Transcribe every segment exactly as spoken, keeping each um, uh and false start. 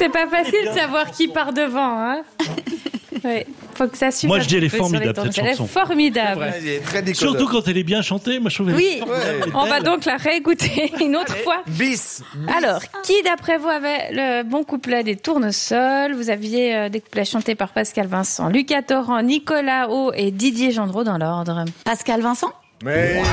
C'est pas facile de savoir qui part devant, hein. Ouais, faut que ça suive. Moi, je dis elle est formidable, cette chanson. Elle est formidable. Elle est très décodeur. Surtout quand elle est bien chantée, moi je trouve. Oui, elle est on va belle. donc la réécouter une autre Allez, fois. Bis. Alors, qui d'après vous avait le bon couplet des Tournesols? Vous aviez euh, des couplets chantés par Pascal Vincent, Lucas Torrent, Nicolas Haut et Didier Gendreau dans l'ordre. Pascal Vincent? Mais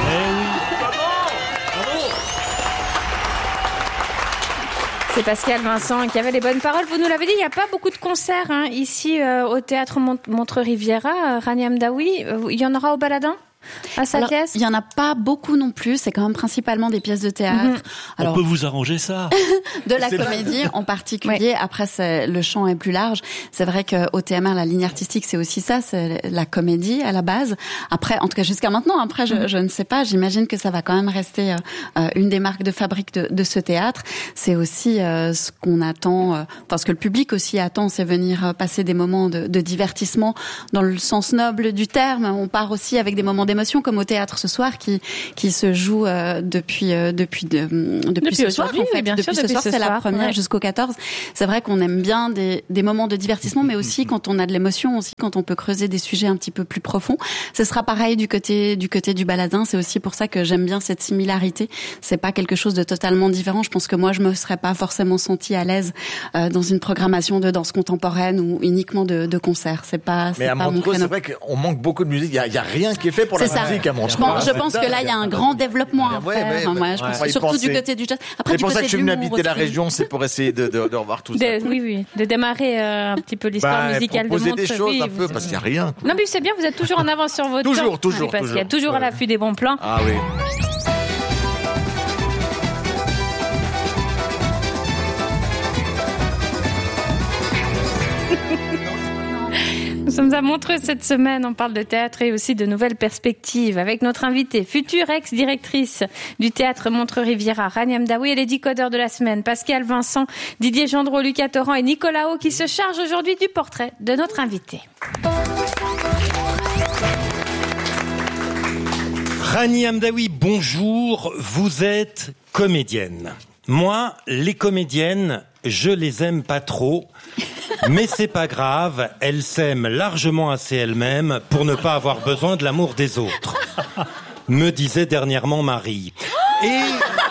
C'est Pascal Vincent qui avait les bonnes paroles. Vous nous l'avez dit, il n'y a pas beaucoup de concerts hein, ici euh, au théâtre Mont- Montreux-Riviera, euh, Rania Mdaoui. Euh, Il y en aura au Baladin à sa Alors, pièce? il y en a pas beaucoup non plus. C'est quand même principalement des pièces de théâtre. Mhm. Alors, On peut vous arranger ça. de la C'est comédie en particulier. Après, c'est, le champ est plus large. C'est vrai qu'au T M R, la ligne artistique, c'est aussi ça, c'est la comédie à la base. Après, en tout cas jusqu'à maintenant, après, je, je ne sais pas. J'imagine que ça va quand même rester euh, une des marques de fabrique de, de ce théâtre. C'est aussi euh, ce qu'on attend, euh, enfin ce que le public aussi attend, c'est venir euh, passer des moments de, de divertissement dans le sens noble du terme. On part aussi avec des moments d'émotion, comme au théâtre ce soir, qui qui se joue euh, depuis euh, depuis de, depuis, Depuis ce soir. aujourd'hui, En fait, oui, bien depuis sûr, ce depuis soir, ce c'est la soir, première ouais. jusqu'au quatorze. C'est vrai qu'on aime bien des, des moments de divertissement, mais aussi quand on a de l'émotion, aussi quand on peut creuser des sujets un petit peu plus profonds. Ce sera pareil du côté du côté du Baladin. C'est aussi pour ça que j'aime bien cette similarité. C'est pas quelque chose de totalement différent. Je pense que moi, je me serais pas forcément sentie à l'aise euh, dans une programmation de danse contemporaine ou uniquement de, de concert. C'est pas, c'est Mais à pas mon Montreux, créneau. c'est vrai qu'on manque beaucoup de musique. Il y a, il y a rien qui est fait pour C'est la ça. musique à Je Montreux. pense, je C'est pense que dingue. là, il y a un grand développement à Ouais, faire. ouais, Enfin, ouais. moi, je Ouais. pense On va y surtout penser. du côté du jazz. Après, C'est du pour ça côté que je suis de venu l'humour habiter la aussi. région, c'est pour essayer de, de, de revoir tout ça. De- oui, oui, de démarrer euh, un petit peu l'histoire Bah, musicale de proposer Montreux. des choses Oui, un vous- peu, parce qu'il n'y a rien. Non, mais c'est bien, vous êtes toujours en avance sur votre Toujours, temps. toujours, Oui, parce qu'il y a toujours. toujours à Ouais. l'affût des bons plans. Ah oui. Nous sommes à Montreux cette semaine, on parle de théâtre et aussi de nouvelles perspectives avec notre invitée, future ex-directrice du théâtre Montreux-Riviera, Rania Mdaoui, et les décodeurs de la semaine, Pascal Vincent, Didier Gendreau, Lucas Torrent et Nicolas Haut qui se chargent aujourd'hui du portrait de notre invitée. Rania Mdaoui, bonjour, vous êtes comédienne. Moi, les comédiennes, je les aime pas trop, mais c'est pas grave, elles s'aiment largement assez elles-mêmes pour ne pas avoir besoin de l'amour des autres, me disait dernièrement Marie. Et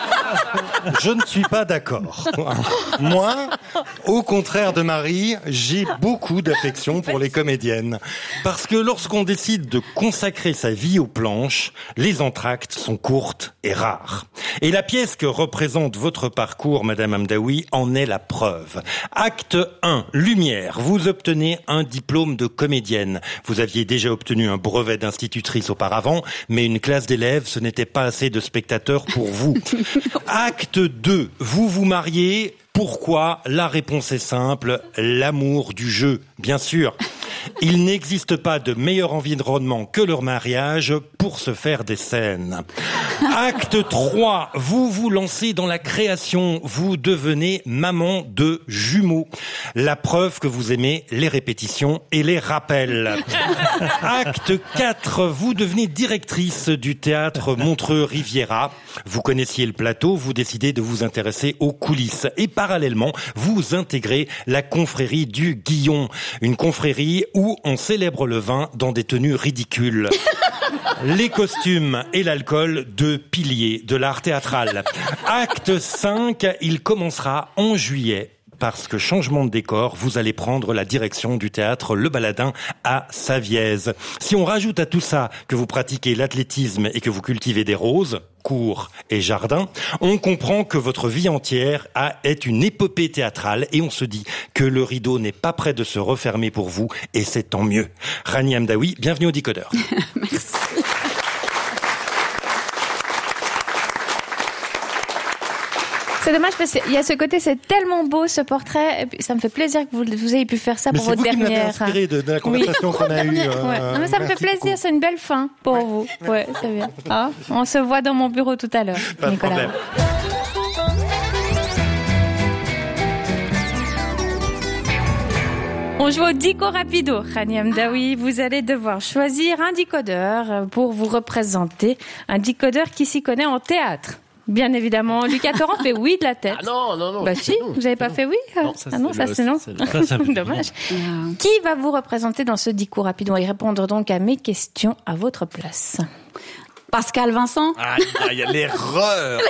je ne suis pas d'accord. Moi, au contraire de Marie, j'ai beaucoup d'affection pour les comédiennes. Parce que lorsqu'on décide de consacrer sa vie aux planches, les entr'actes sont courtes et rares. Et la pièce que représente votre parcours, Madame Mdaoui, en est la preuve. Acte un, Lumière. Vous obtenez un diplôme de comédienne. Vous aviez déjà obtenu un brevet d'institutrice auparavant, mais une classe d'élèves, ce n'était pas assez de spectateurs pour vous. Acte deux, vous vous mariez. Pourquoi? La réponse est simple, l'amour du jeu, bien sûr. Il n'existe pas de meilleur environnement que leur mariage pour se faire des scènes. Acte trois, vous vous lancez dans la création, vous devenez maman de jumeaux. La preuve que vous aimez les répétitions et les rappels. Acte quatre, vous devenez directrice du théâtre Montreux-Riviera. Vous connaissiez le plateau, vous décidez de vous intéresser aux coulisses. Et parallèlement, vous intégrez la confrérie du Guillon. Une confrérie où on célèbre le vin dans des tenues ridicules. Les costumes et l'alcool, deux piliers de l'art théâtral. Acte cinq, il commencera en juillet. Parce que changement de décor, vous allez prendre la direction du théâtre Le Baladin à Savièse. Si on rajoute à tout ça que vous pratiquez l'athlétisme et que vous cultivez des roses, cours et jardins, on comprend que votre vie entière a, est une épopée théâtrale et on se dit que le rideau n'est pas prêt de se refermer pour vous et c'est tant mieux. Rania Mdaoui, bienvenue au Décodeur. Merci. C'est dommage parce qu'il y a ce côté, c'est tellement beau ce portrait, et puis ça me fait plaisir que vous, vous ayez pu faire ça Mais pour c'est votre vous qui m'avez dernière. inspiré de, de la conversation qu'on a eue. Ouais. euh, Non, mais ça me fait merci plaisir, beaucoup. c'est une belle fin pour vous. Ouais, c'est bien. Ah, on se voit dans mon bureau tout à l'heure, Pas de Nicolas. problème. On joue au Dico Rapido. Rania Mdaoui, vous allez devoir choisir un décodeur pour vous représenter. Un décodeur qui s'y connaît en théâtre. Bien évidemment. Lucas Torrent fait oui de la tête. Ah non, non, non. Bah si, non, vous avez pas non. fait oui Non, ça, Ah non, c'est ça le- c'est non. c'est le- Ça, ça me- Dommage. Euh, Qui va vous représenter dans ce dico rapide? On va y répondre donc à mes questions à votre place. Pascal Vincent. Aïe, aïe, aïe, l'erreur.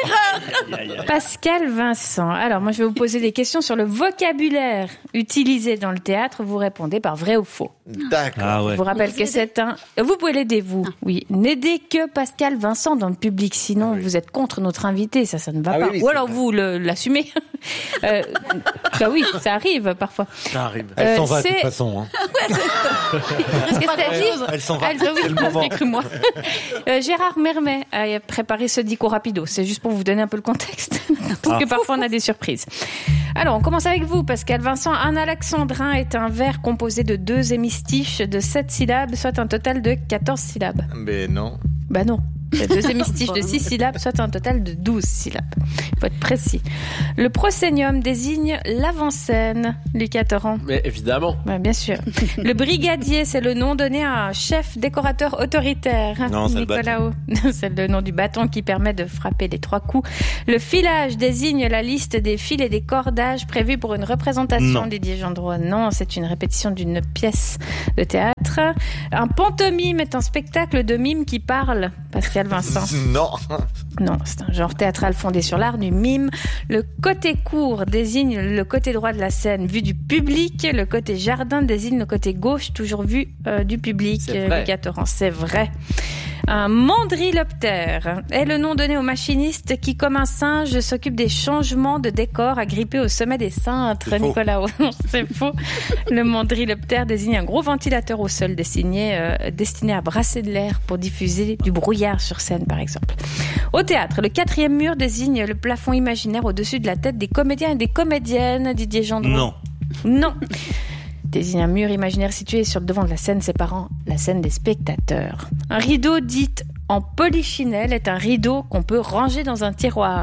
Pascal Vincent. Alors, moi, je vais vous poser des questions sur le vocabulaire utilisé dans le théâtre. Vous répondez par vrai ou faux. D'accord. Ah ouais. Je vous rappelle que c'est un... Vous pouvez l'aider, vous. Oui. N'aidez que Pascal Vincent dans le public. Sinon, vous êtes contre notre invité. Ça, ça ne va Ah pas. oui, oui, Ou c'est alors, vrai. vous le- l'assumez. euh, bah oui, ça arrive parfois. Ça arrive. Elle Euh, s'en va de c'est- toute façon. Hein. Qu'est-ce que c'est? Elle s'en va. Elle veut, oui, j'ai cru moi. Euh, Gérard Mermet a préparé ce dico rapido. C'est juste pour vous donner un peu le contexte. Parce que parfois on a des surprises. Alors, on commence avec vous, Pascal Vincent. Un alexandrin est un vers composé de deux hémistiches de sept syllabes, soit un total de quatorze syllabes. Mais non. Bah non. C'est deux hémistiches de six syllabes, soit un total de douze syllabes. Il faut être précis. Le proscénium désigne l'avant-scène, Lucas Torrent. Mais évidemment. Ouais, bien sûr. Le brigadier, c'est le nom donné à un chef décorateur autoritaire. Non, c'est le Nicolas O. C'est le nom du bâton qui permet de frapper les trois coups. Le filage désigne la liste des fils et des cordages prévus pour une représentation, Non. Didier Gendroit. Non, c'est une répétition d'une pièce de théâtre. Un pantomime est un spectacle de mime qui parle, Pascal Vincent. Non. Non, c'est un genre théâtral fondé sur l'art du mime. Le côté court désigne le côté droit de la scène vu du public. Le côté jardin désigne le côté gauche, toujours vu euh, du public. C'est vrai. Lucas Torrent, c'est vrai. Un mandriloptère est le nom donné au machiniste qui, comme un singe, s'occupe des changements de décor agrippé au sommet des cintres. C'est faux. Nicolas, non, c'est faux. Le mandriloptère désigne un gros ventilateur au sol destiné, euh, destiné à brasser de l'air pour diffuser du brouillard sur scène, par exemple. Au théâtre, le quatrième mur désigne le plafond imaginaire au-dessus de la tête des comédiens et des comédiennes. Didier Gendron. Non. Non. Désigne un mur imaginaire situé sur le devant de la scène séparant la scène des spectateurs. Un rideau dit en polichinelle est un rideau qu'on peut ranger dans un tiroir.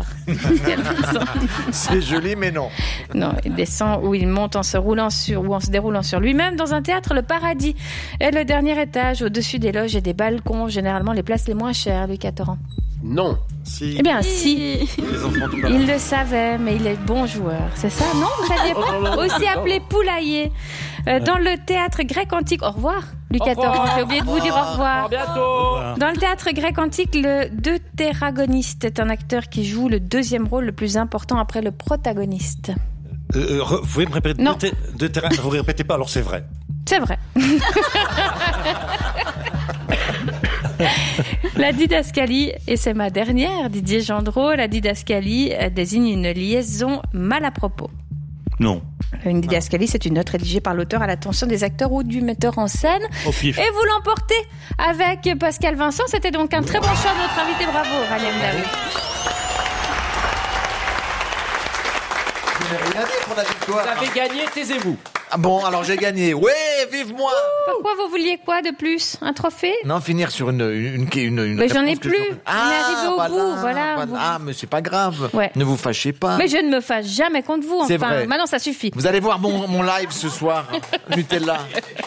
C'est joli, mais non. Non, il descend ou il monte en se roulant sur ou en se déroulant sur lui-même. Dans un théâtre, le paradis est le dernier étage au-dessus des loges et des balcons, généralement les places les moins chères, Lucas Torrent. Non. Si. Eh bien, si. Les enfants tout Il le savait, mais il est bon joueur. C'est ça, non? Vous saviez Oh, non, non, pas? Aussi non. appelé poulailler. Euh, dans le théâtre grec antique... Au revoir, Lucas Au revoir. Torrent. J'ai oublié de vous dire au À revoir. bientôt. Dans le théâtre grec antique, le deutéragoniste est un acteur qui joue le deuxième rôle le plus important après le protagoniste. Euh, euh, re- vous pouvez me répéter Non. de ter- de terrain Vous répétez pas, alors c'est vrai. C'est vrai. La didascalie, et c'est ma dernière, Didier Gendreau, la didascalie euh, désigne une liaison mal à propos. Non. Une didascalie, c'est une note rédigée par l'auteur à l'attention des acteurs ou du metteur en scène. Au pif. Et vous l'emportez avec Pascal Vincent. C'était donc un très bon choix de notre invité. Bravo, Raniam Daoui. Je n'ai rien dit pour la victoire. Vous avez gagné, taisez-vous. Ah bon, alors j'ai gagné. Ouais, vive moi. Pourquoi vous vouliez quoi de plus? Un trophée? Non, finir sur une une une. une, une Mais j'en ai réponse que plus. je- On est arrivé au bout, voilà. Ah, mais c'est pas grave. Ouais. Ne vous fâchez pas. Mais je ne me fâche jamais contre vous. C'est Enfin, vrai. maintenant ça suffit. Vous allez voir mon, mon live ce soir, Nutella.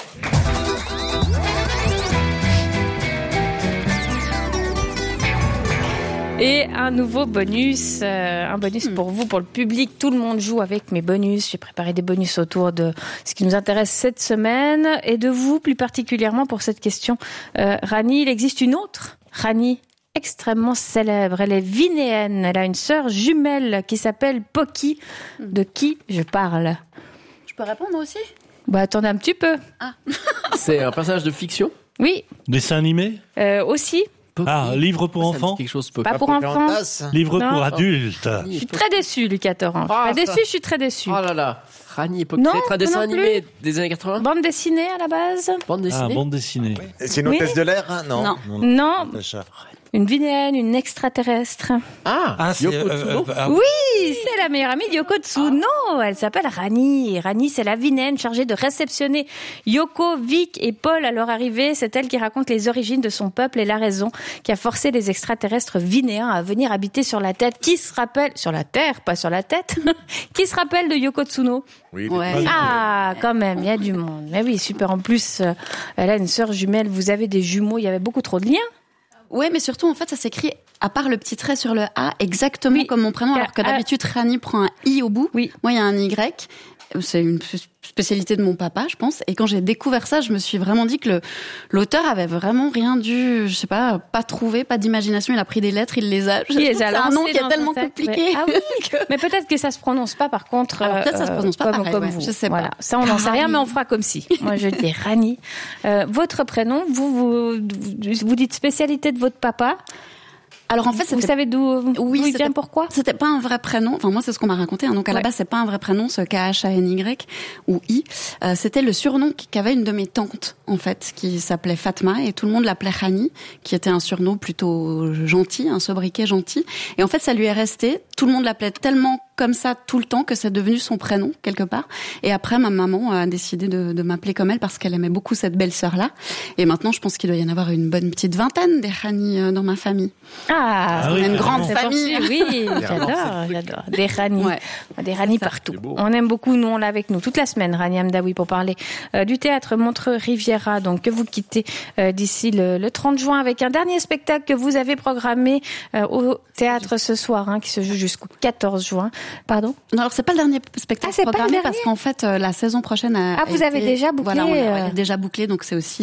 Et un nouveau bonus, euh, un bonus pour vous, pour le public. Tout le monde joue avec mes bonus. J'ai préparé des bonus autour de ce qui nous intéresse cette semaine et de vous plus particulièrement pour cette question. Euh, Rani, il existe une autre Rani extrêmement célèbre. Elle est vinéenne. Elle a une sœur jumelle qui s'appelle Pocky. De qui je parle? Je peux répondre aussi? Bah attendez un petit peu. C'est un personnage de fiction. Oui, Dessin animé? euh, aussi. Ah, livre pour Ça me dit enfants? quelque chose peu. Pas pour enfants. Pocahontas. Livre Non. pour adultes? Je suis très déçue, Lucas Torrent. Je suis Ah, très ça. déçue, je suis très déçue. Oh là là. Rani et Non, peut-être un dessin non plus. animé des années quatre-vingts. Bande dessinée à la base? Bande Ah, dessinée. bande dessinée. C'est une Oui. hôtesse de l'air, hein? Non. Non. Non, Natacha. une vinéenne, une extraterrestre. Ah, Ah, c'est. Yoko euh, Tsuno. euh, ah, Oui, c'est la meilleure amie de Yoko Tsuno. Elle s'appelle Rani. Rani, c'est la vinéenne chargée de réceptionner Yoko, Vic et Paul à leur arrivée. C'est elle qui raconte les origines de son peuple et la raison qui a forcé les extraterrestres vinéens à venir habiter sur la tête. Qui se rappelle, sur la terre, pas sur la tête, qui se rappelle de Yoko Tsuno? Oui, Ouais. Ah, quand même, il y a du monde. Mais oui, super. En plus, euh, elle a une sœur jumelle. Vous avez des jumeaux. Il y avait beaucoup trop de liens. Ouais, mais surtout, en fait, ça s'écrit À part le petit trait sur le A, exactement Oui. comme mon prénom, alors que Ah. d'habitude Rani prend un I au bout. Oui. Moi, il y a un Y. C'est une spécialité de mon papa, je pense. Et quand j'ai découvert ça, je me suis vraiment dit que le, l'auteur avait vraiment rien dû, je sais pas, pas trouvé, pas d'imagination. Il a pris des lettres, il les a. Je Il les trouve a que c'est un nom lancés qui est dans tellement un sac, compliqué. ouais. Ah oui. Mais peut-être que ça se prononce pas, par contre. Alors, peut-être ça se prononce pas comme, pareil, comme ouais. vous. Je sais pas. Voilà. Ça, on n'en sait rien, mais on fera comme si. Moi, je dis Rani. Euh, votre prénom, vous, vous, vous dites spécialité de votre papa. Alors en fait, Vous c'était savez d'où, Oui, d'où il c'était- vient, pourquoi? C'était pas un vrai prénom. Enfin, moi, c'est ce qu'on m'a raconté. Hein. Donc, à la Ouais. base, c'est pas un vrai prénom, ce K H A N Y ou I. Euh, c'était le surnom qu'avait une de mes tantes, en fait, qui s'appelait Fatma, et tout le monde l'appelait Rani, qui était un surnom plutôt gentil, un sobriquet gentil. Et en fait, ça lui est resté. Tout le monde l'appelait tellement comme ça tout le temps que c'est devenu son prénom, quelque part. Et après, ma maman a décidé de, de m'appeler comme elle parce qu'elle aimait beaucoup cette belle-sœur-là. Et maintenant, je pense qu'il doit y en avoir une bonne petite vingtaine des Rani euh, dans ma famille. Ah, Ah oui, On a une carrément. grande c'est famille. poursuivi. Oui, j'adore, j'adore. Des Rani. Ouais. Des Rani partout. beau. On aime beaucoup, nous, on l'a avec nous toute la semaine, Rani Hamdaoui, pour parler euh, du théâtre Montreux-Riviera, donc que vous quittez euh, d'ici le, le trente juin avec un dernier spectacle que vous avez programmé euh, au théâtre ce soir, hein, qui se joue jusqu'au quatorze juin. Pardon? Non, alors c'est pas le dernier spectacle Ah, c'est pas le programmé dernier parce qu'en fait euh, la saison prochaine a Ah, vous a avez été- déjà bouclé, Voilà, on a- euh. elle est déjà bouclée, donc c'est aussi